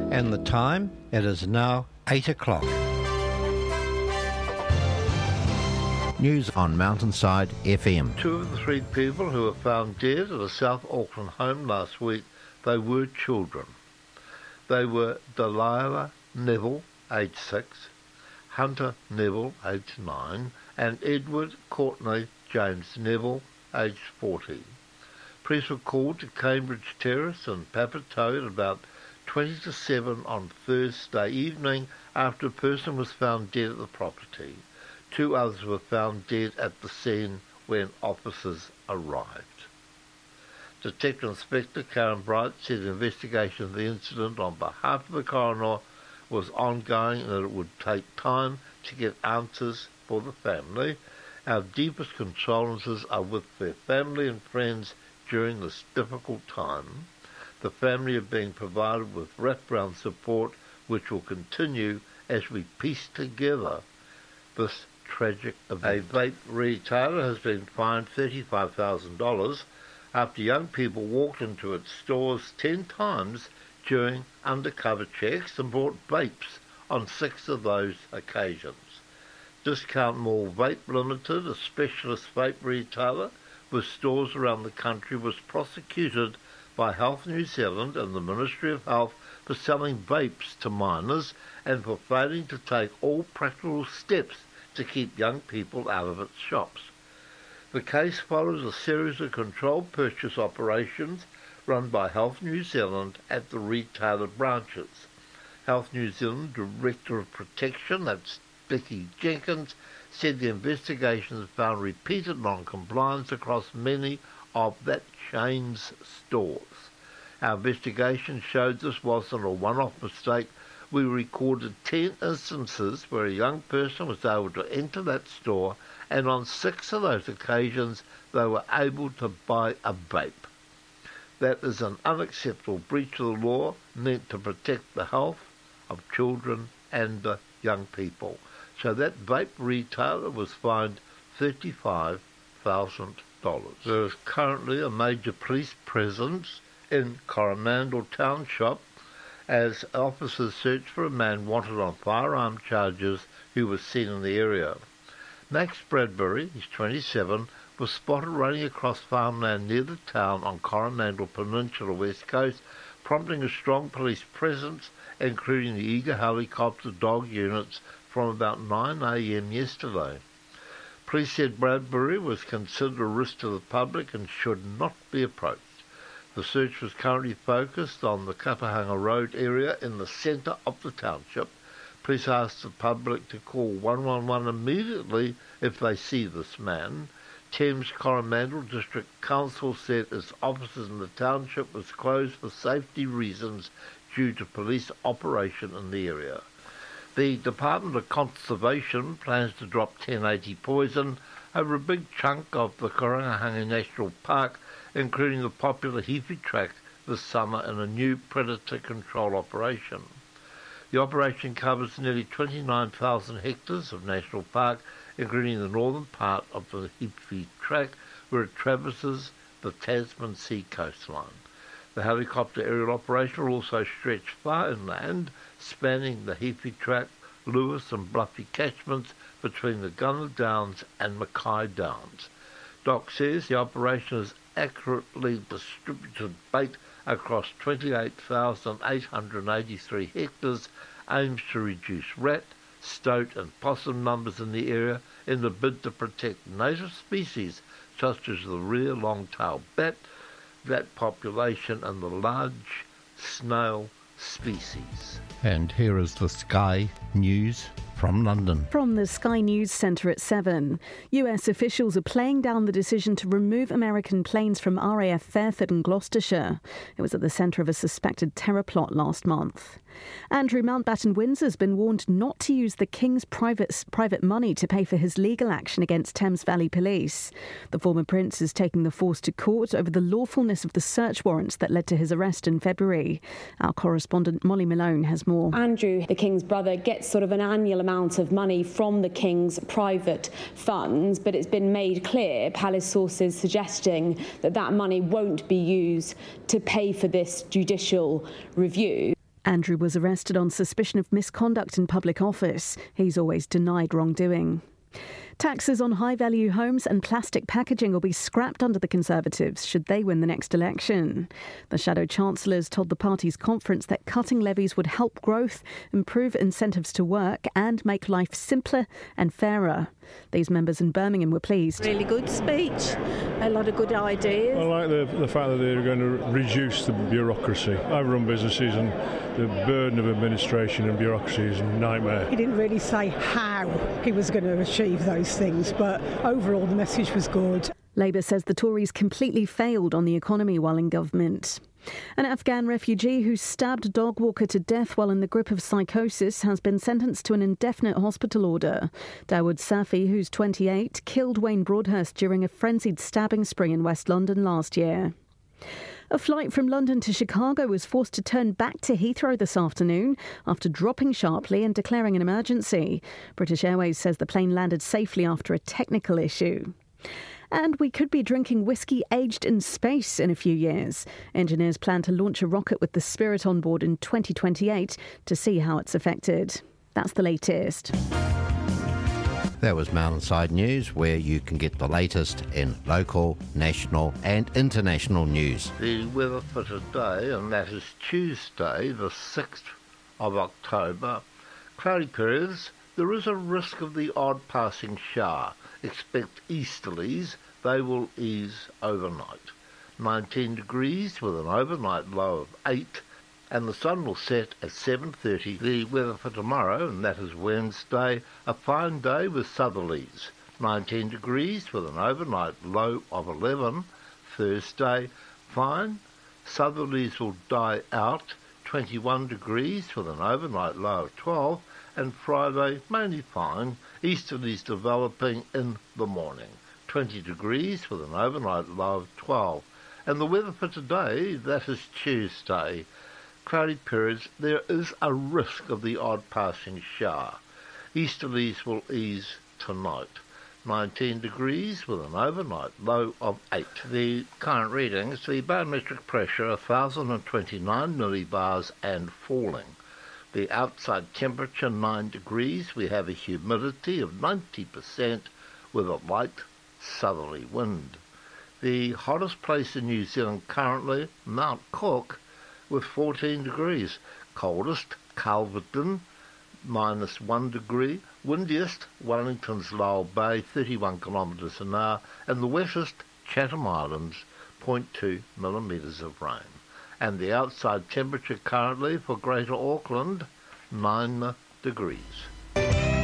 And the time? It is now 8 o'clock. News on Mountainside FM. 2 of the 3 people who were found dead at a South Auckland home last week, they were children. They were Delilah Neville, aged 6, Hunter Neville, aged 9, and Edward Courtney James Neville, aged 40. Police were called to Cambridge Terrace in Papatoe at about 20 to 7 on Thursday evening after a person was found dead at the property. 2 others were found dead at the scene when officers arrived. Detective Inspector Karen Bright said the investigation of the incident on behalf of the coroner was ongoing and that it would take time to get answers for the family. Our deepest condolences are with their family and friends during this difficult time. The family are being provided with wraparound support which will continue as we piece together this tragic event. A vape retailer has been fined $35,000 after young people walked into its stores 10 times during undercover checks and bought vapes on 6 of those occasions. Discount Mall Vape Limited, a specialist vape retailer with stores around the country, was prosecuted by Health New Zealand and the Ministry of Health for selling vapes to minors and for failing to take all practical steps to keep young people out of its shops. The case follows a series of controlled purchase operations run by Health New Zealand at the retailer branches. Health New Zealand Director of Protection, that's Vicky Jenkins, said the investigations found repeated non-compliance across many of that chain's stores. Our investigation showed this wasn't a one-off mistake. We recorded 10 instances where a young person was able to enter that store, and on 6 of those occasions they were able to buy a vape. That is an unacceptable breach of the law meant to protect the health of children and the young people. So that vape retailer was fined $35,000. There is currently a major police presence in Coromandel Township as officers search for a man wanted on firearm charges who was seen in the area. Max Bradbury, he's 27, was spotted running across farmland near the town on Coromandel Peninsula west coast, prompting a strong police presence, including the Eager helicopter dog units, from about 9 a.m. yesterday. Police said Bradbury was considered a risk to the public and should not be approached. The search was currently focused on the Kapahanga Road area in the centre of the township. Police asked the public to call 111 immediately if they see this man. Thames Coromandel District Council said its offices in the township was closed for safety reasons due to police operation in the area. The Department of Conservation plans to drop 1080 poison over a big chunk of the Karangahangi National Park, including the popular Hiwi Track this summer in a new predator control operation. The operation covers nearly 29,000 hectares of national park, including the northern part of the Hiwi Track, where it traverses the Tasman Sea coastline. The helicopter aerial operation will also stretch far inland, spanning the Hiwi Track, Lewis and Bluffy catchments between the Gunner Downs and Mackay Downs. DOC says the operation has accurately distributed bait across 28,883 hectares, aims to reduce rat, stoat and possum numbers in the area in the bid to protect native species such as the rare long-tailed bat, that population and the large snail species. And here is the Sky News from London. From the Sky News Centre at 7, US officials are playing down the decision to remove American planes from RAF Fairford in Gloucestershire. It was at the centre of a suspected terror plot last month. Andrew Mountbatten-Windsor has been warned not to use the King's private money to pay for his legal action against Thames Valley Police. The former prince is taking the force to court over the lawfulness of the search warrants that led to his arrest in February. Our correspondent Molly Malone has more. Andrew, the King's brother, gets sort of an annual amount of money from the King's private funds, but it's been made clear, palace sources suggesting that that money won't be used to pay for this judicial review. Andrew was arrested on suspicion of misconduct in public office. He's always denied wrongdoing. Taxes on high-value homes and plastic packaging will be scrapped under the Conservatives should they win the next election. The Shadow Chancellors told the party's conference that cutting levies would help growth, improve incentives to work and make life simpler and fairer. These members in Birmingham were pleased. Really good speech, a lot of good ideas. I like the fact that they're going to reduce the bureaucracy. I've run businesses and the burden of administration and bureaucracy is a nightmare. He didn't really say how he was going to achieve those things, but overall the message was good. Labour says the Tories completely failed on the economy while in government. An Afghan refugee who stabbed a dog walker to death while in the grip of psychosis has been sentenced to an indefinite hospital order. Dawood Safi, who's 28, killed Wayne Broadhurst during a frenzied stabbing spree in West London last year. A flight from London to Chicago was forced to turn back to Heathrow this afternoon after dropping sharply and declaring an emergency. British Airways says the plane landed safely after a technical issue. And we could be drinking whiskey aged in space in a few years. Engineers plan to launch a rocket with the Spirit on board in 2028 to see how it's affected. That's the latest. That was Mountainside News, where you can get the latest in local, national and international news. The weather for today, and that is Tuesday, the 6th of October. Cloudy periods. There is a risk of the odd passing shower. Expect easterlies. They will ease overnight. 19 degrees with an overnight low of 8, and the sun will set at 7:30. The weather for tomorrow, and that is Wednesday, a fine day with southerlies. 19 degrees with an overnight low of 11. Thursday, fine. Southerlies will die out. 21 degrees with an overnight low of 12. And Friday, mainly fine. Easterlies developing in the morning. 20 degrees with an overnight low of 12. And the weather for today, that is Tuesday. Cloudy periods. There is a risk of the odd passing shower. Easterlies will ease tonight. 19 degrees with an overnight low of 8. The current readings, the barometric pressure 1,029 millibars and falling. The outside temperature 9 degrees. We have a humidity of 90% with a light southerly wind. The hottest place in New Zealand currently, Mount Cook, with 14 degrees. Coldest, Calverton, -1 degree. Windiest, Wellington's Lowell Bay, 31 kilometres an hour. And the wettest, Chatham Islands, 0.2 millimetres of rain. And the outside temperature currently for Greater Auckland, 9 degrees.